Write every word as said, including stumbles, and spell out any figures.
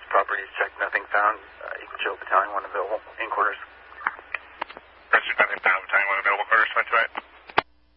properties checked, nothing found. Uh, Eagle Chill Battalion, one available. In quarters.